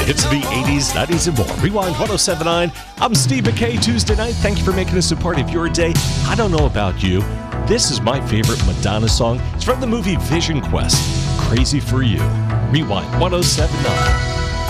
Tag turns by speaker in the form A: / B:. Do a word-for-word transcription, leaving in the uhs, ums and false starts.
A: hits of the eighties, nineties, and more. Rewind ten seventy-nine. I'm Steve McKay. Tuesday night. Thank you for making us a part of your day. I don't know about you. This is my favorite Madonna song. It's from the movie Vision Quest. Crazy for You. Rewind ten seventy-nine.